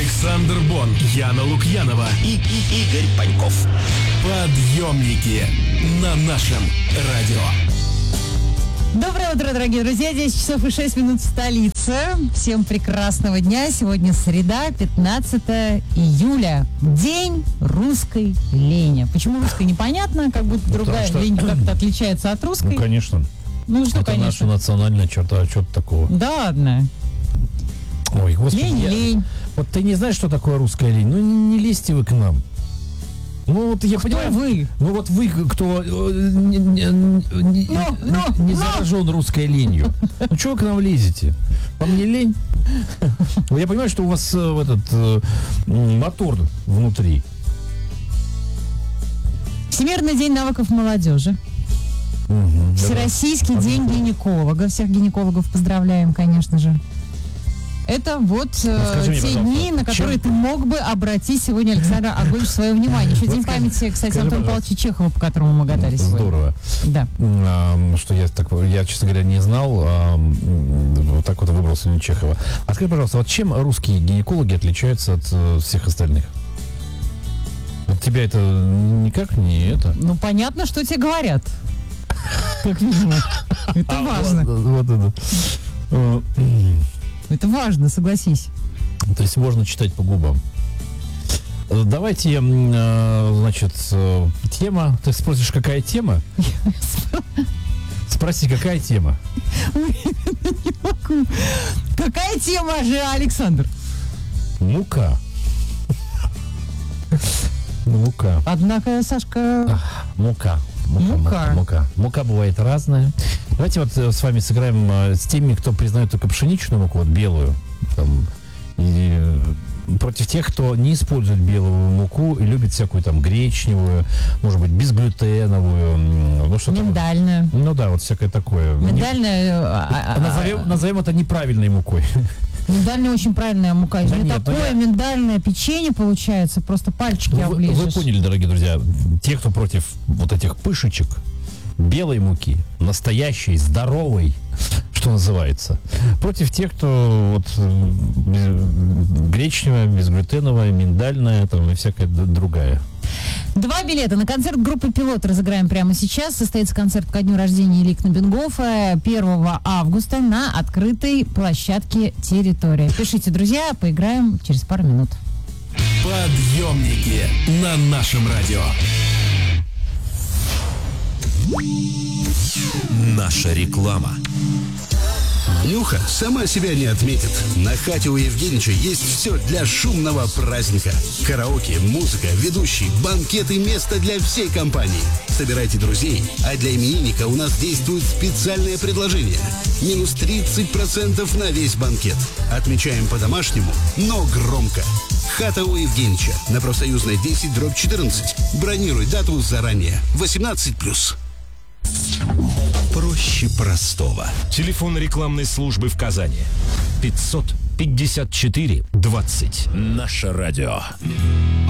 Александр Бон, Яна Лукьянова и Игорь Паньков. Подъемники на нашем радио. Доброе утро, дорогие друзья. 10 часов и 6 минут в столице. Всем прекрасного дня. Сегодня среда, 15 июля. День русской лени. Почему русской, непонятно. Как будто другая лень как-то отличается от русской. Ну, конечно. Ну, что, это конечно. наша национальная черта. А что-то такого. Да ладно. Ой, господи. Лень. Вот ты не знаешь, что такое русская лень? Ну, не лезьте вы к нам. Ну, вот я понимаю, вы? Ну, вот вы, кто не заражен русской ленью. Ну, чего вы к нам лезете? Вам не лень? Я понимаю, что у вас мотор внутри. Всемирный день навыков молодежи. Всероссийский день гинеколога. Всех гинекологов поздравляем, конечно же. Это вот те дни, на которые ты мог бы обратить сегодня, Александр Агольевич, свое внимание. Еще день памяти, кстати, Антона Павловича Чехова, по которому мы гадали сегодня. Здорово. Да. Что я, честно говоря, не знал. Вот так вот выбрал сегодня Чехова. А скажи, пожалуйста, вот чем русские гинекологи отличаются от всех остальных? От тебя это никак не это? Ну, понятно, что тебе говорят. Как минимум. Это важно. Вот это. Это важно, согласись. То есть можно читать по губам. Давайте, значит, тема. Ты спросишь, какая тема? Спроси, какая тема? Не могу. Какая тема же, Александр? Мука. Мука. Однако, Сашка... Мука. Мука бывает разная. Давайте вот с вами сыграем с теми, кто признает только пшеничную муку, вот белую. И против тех, кто не использует белую муку и любит всякую там гречневую, может быть, безглютеновую. Ну, что миндальную. Ну да, вот всякое такое. Миндальная... Назовем это неправильной мукой. Миндальная очень правильная мука. Да не такое миндальное печенье получается, просто пальчики оближешь. Вы поняли, дорогие друзья, те, кто против вот этих пышечек, белой муки, настоящей, здоровой, что называется, против тех, кто вот гречневая, безглютеновая, миндальная, там и всякая другая. 2 билета на концерт группы «Пилот» разыграем прямо сейчас. Состоится концерт ко дню рождения Ильи Кнобенгофа 1 августа на открытой площадке «Территория». Пишите, друзья, поиграем через пару минут. Подъемники на нашем радио. Наша реклама. Нюха сама себя не отметит. На хате у Евгеньевича есть все для шумного праздника. Караоке, музыка, ведущий, банкеты, место для всей компании. Собирайте друзей, а для именинника у нас действует специальное предложение. Минус 30% на весь банкет. Отмечаем по-домашнему, но громко. Хата у Евгеньевича на Профсоюзной 10/14. Бронируй дату заранее. 18+. Проще простого. Телефон рекламной службы в Казани. 554 20. Наше радио.